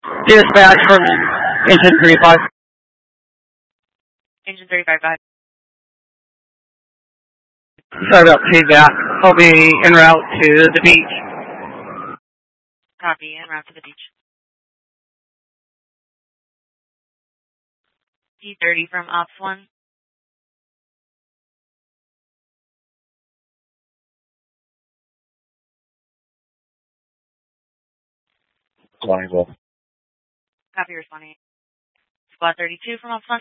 Dispatch from Engine 35. Engine 35, go ahead. Sorry about feedback. I'll be en route to the beach. Copy, en route to the beach. D30 from Ops 1. Flying well. Copy, responding. Squad 32 from Ops 1.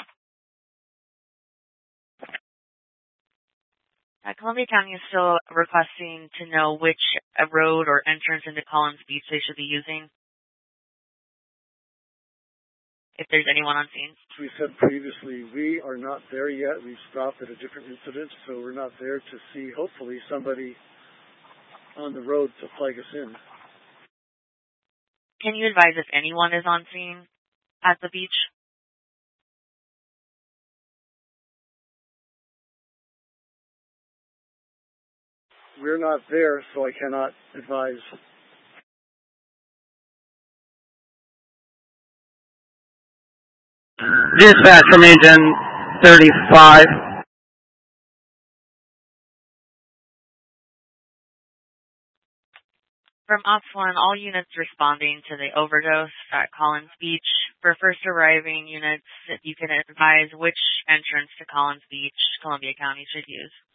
Columbia County is still requesting to know which road or entrance into Collins Beach they should be using, if there's anyone on scene. As we said previously, we are not there yet. We've stopped at a different incident, so we're not there to see, hopefully, somebody on the road to flag us in. Can you advise if anyone is on scene at the beach? We're not there, so I cannot advise. Dispatch from Engine 35. From Ops 1, all units responding to the overdose at Collins Beach. For first arriving units, if you can advise which entrance to Collins Beach Columbia County should use.